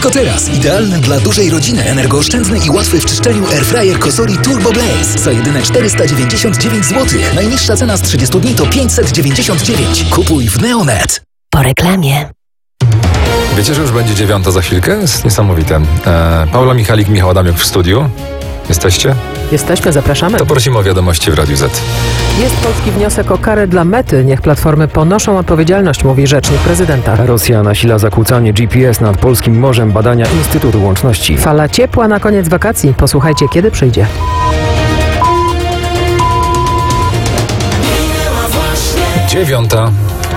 Tylko teraz idealny dla dużej rodziny, energooszczędny i łatwy w czyszczeniu airfryer Cosori Turbo Blaze za jedyne 499 zł. Najniższa cena z 30 dni to 599. Kupuj w Neonet. Po reklamie. Wiecie, że już będzie 9 za chwilkę? Jest niesamowite. Paula Michalik, Michał Adamiuk w studiu. Jesteście? Jesteśmy, zapraszamy. To prosimy o wiadomości w Radiu Z. Jest polski wniosek o karę dla Mety. Niech platformy ponoszą odpowiedzialność, mówi rzecznik prezydenta. Rosja nasila zakłócanie GPS nad polskim morzem, badania Instytutu Łączności. Fala ciepła na koniec wakacji. Posłuchajcie, kiedy przyjdzie. Dziewiąta.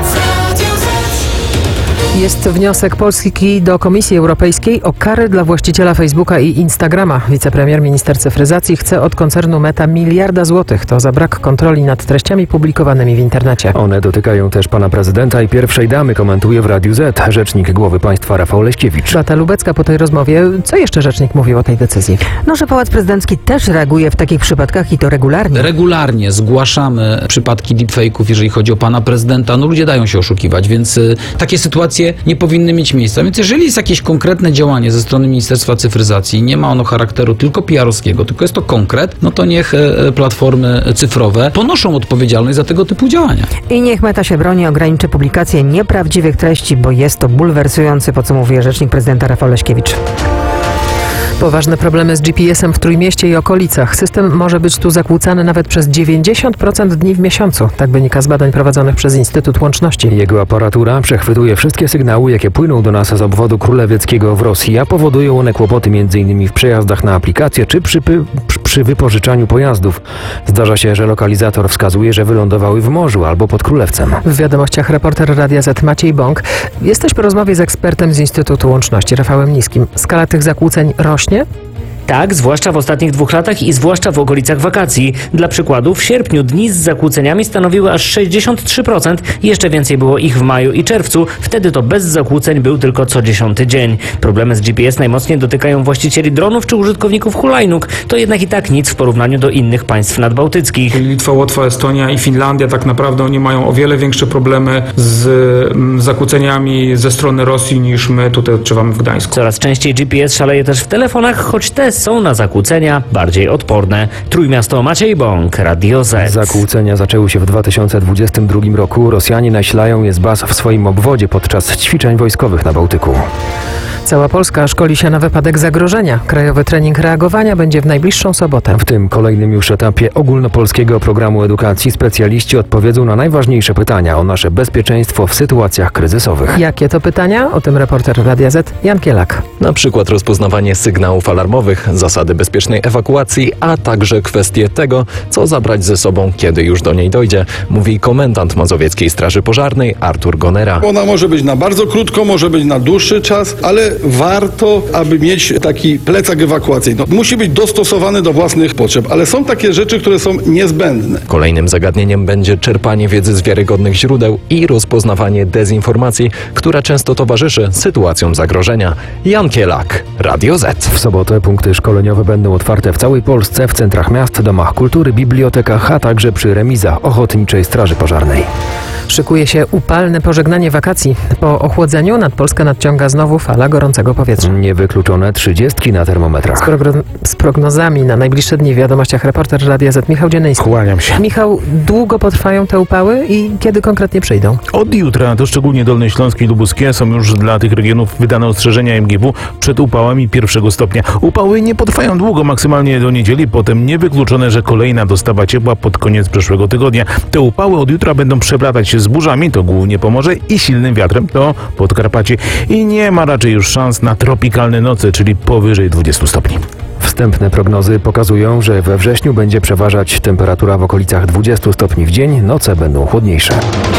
Jest wniosek Polski do Komisji Europejskiej o kary dla właściciela Facebooka i Instagrama. Wicepremier minister cyfryzacji chce od koncernu Meta 1 miliarda złotych. To za brak kontroli nad treściami publikowanymi w internecie. One dotykają też pana prezydenta i pierwszej damy, komentuje w Radiu Z rzecznik głowy państwa Rafał Leśkiewicz. Beata Lubecka po tej rozmowie. Co jeszcze rzecznik mówił o tej decyzji? No, że Pałac Prezydencki też reaguje w takich przypadkach i to regularnie. Regularnie zgłaszamy przypadki deepfake'ów, jeżeli chodzi o pana prezydenta. No ludzie dają się oszukiwać, więc takie sytuacje nie powinny mieć miejsca. Więc jeżeli jest jakieś konkretne działanie ze strony Ministerstwa Cyfryzacji, nie ma ono charakteru tylko PR-owskiego, tylko jest to konkret, no to niech platformy cyfrowe ponoszą odpowiedzialność za tego typu działania. I niech Meta się broni, ograniczy publikację nieprawdziwych treści, bo jest to bulwersujący, podsumowuje rzecznik prezydenta Rafał Leśkiewicz. Poważne problemy z GPS-em w Trójmieście i okolicach. System może być tu zakłócany nawet przez 90% dni w miesiącu. Tak wynika z badań prowadzonych przez Instytut Łączności. Jego aparatura przechwytuje wszystkie sygnały, jakie płyną do nas z obwodu królewieckiego w Rosji, a powodują one kłopoty m.in. w przejazdach na aplikację czy przy wypożyczaniu pojazdów. Zdarza się, że lokalizator wskazuje, że wylądowały w morzu albo pod Królewcem. W wiadomościach reporter Radia Z Maciej Bąk. Jesteś po rozmowie z ekspertem z Instytutu Łączności, Rafałem Niskim. Skala tych zakłóceń rośnie? Tak, zwłaszcza w ostatnich 2 latach i zwłaszcza w okolicach wakacji. Dla przykładu w sierpniu dni z zakłóceniami stanowiły aż 63%, jeszcze więcej było ich w maju i czerwcu. Wtedy to bez zakłóceń był tylko co 10. dzień. Problemy z GPS najmocniej dotykają właścicieli dronów czy użytkowników hulajnóg. To jednak i tak nic w porównaniu do innych państw nadbałtyckich. Litwa, Łotwa, Estonia i Finlandia tak naprawdę oni mają o wiele większe problemy z zakłóceniami ze strony Rosji niż my tutaj odczuwamy w Gdańsku. Coraz częściej GPS szaleje też w telefonach, choć te są na zakłócenia bardziej odporne. Trójmiasto, Maciej Bąk, Radio Z. Zakłócenia zaczęły się w 2022 roku. Rosjanie nasilają je z baz w swoim obwodzie podczas ćwiczeń wojskowych na Bałtyku. Cała Polska szkoli się na wypadek zagrożenia. Krajowy trening reagowania będzie w najbliższą sobotę. W tym kolejnym już etapie ogólnopolskiego programu edukacji specjaliści odpowiedzą na najważniejsze pytania o nasze bezpieczeństwo w sytuacjach kryzysowych. Jakie to pytania? O tym reporter Radia Z Jan Kielak. Na przykład rozpoznawanie sygnałów alarmowych, zasady bezpiecznej ewakuacji, a także kwestie tego, co zabrać ze sobą, kiedy już do niej dojdzie, mówi komendant Mazowieckiej Straży Pożarnej Artur Gonera. Ona może być na bardzo krótko, może być na dłuższy czas, ale warto, aby mieć taki plecak ewakuacyjny. Musi być dostosowany do własnych potrzeb, ale są takie rzeczy, które są niezbędne. Kolejnym zagadnieniem będzie czerpanie wiedzy z wiarygodnych źródeł i rozpoznawanie dezinformacji, która często towarzyszy sytuacjom zagrożenia. Jan Kielak, Radio Z. W sobotę punkty szkoleniowe będą otwarte w całej Polsce, w centrach miast, domach kultury, bibliotekach, a także przy remizach Ochotniczej Straży Pożarnej. Szykuje się upalne pożegnanie wakacji. Po ochłodzeniu nad Polskę nadciąga znowu fala gorącego powietrza. Niewykluczone 30 na termometrach. Z prognozami na najbliższe dni w wiadomościach reporter Radia Z Michał Dzienejski. Kłaniam się. Michał, długo potrwają te upały i kiedy konkretnie przyjdą? Od jutra to szczególnie Dolny Śląsk i Lubuskie są już dla tych regionów wydane ostrzeżenia MGW przed upałami 1 stopnia. Upały nie potrwają długo, maksymalnie do niedzieli, potem niewykluczone, że kolejna dostawa ciepła pod koniec przyszłego tygodnia. Te upały od jutra będą przeplatać się z burzami, to głównie Pomorze, i silnym wiatrem, to Podkarpacie. I nie ma raczej już szans na tropikalne noce, czyli powyżej 20 stopni. Wstępne prognozy pokazują, że we wrześniu będzie przeważać temperatura w okolicach 20 stopni w dzień, noce będą chłodniejsze.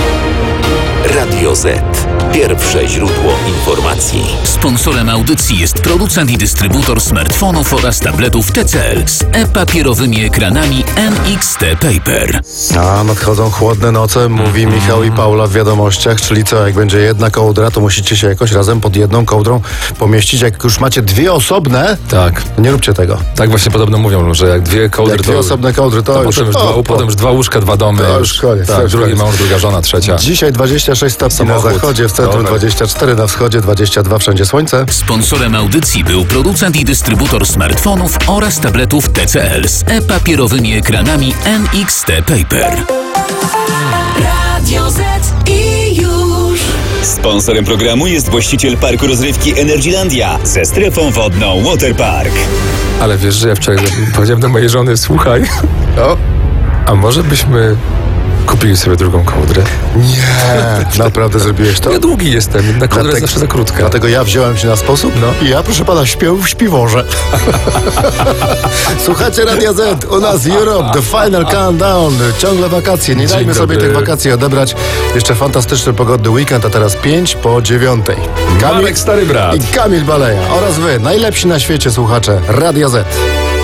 Radio Z. Pierwsze źródło informacji. Sponsorem audycji jest producent i dystrybutor smartfonów oraz tabletów TCL z e-papierowymi ekranami NXT Paper. A nadchodzą chłodne noce, mówi Michał i Paula w wiadomościach, czyli co, jak będzie jedna kołdra, to musicie się jakoś razem pod jedną kołdrą pomieścić. Jak już macie dwie osobne, tak, to nie róbcie tego. Tak właśnie podobno mówią, że jak dwie kołdry, jak dwie osobne kołdry, to już potem już 2 łóżka, 2 domy. To już koniec. Tak, drugi mąż, druga żona, trzecia. Dzisiaj 26 stopni na zachodzie, w centrum 24, na wschodzie 22, wszędzie słońce. Sponsorem audycji był producent i dystrybutor smartfonów oraz tabletów TCL z e-papierowymi ekranami NXT Paper. Radio Z i już. Sponsorem programu jest właściciel parku rozrywki Energylandia ze strefą wodną Waterpark. Ale wiesz, że ja wczoraj powiedziałem do mojej żony, słuchaj, a może byśmy kupili sobie drugą kołdrę? Nie, naprawdę zrobiłeś to? Ja długi jestem, jedna kołdra jest zawsze za krótka. Dlatego ja wziąłem się na sposób i ja, proszę pana, śpię w śpiworze. Słuchajcie Radia Z, u nas Europe, the final countdown, ciągle wakacje, nie dajmy sobie tych wakacji odebrać. Jeszcze fantastyczny, pogodny weekend, a teraz 5:05. Marek Stary Brat i Kamil Baleja oraz wy, najlepsi na świecie słuchacze Radia Z.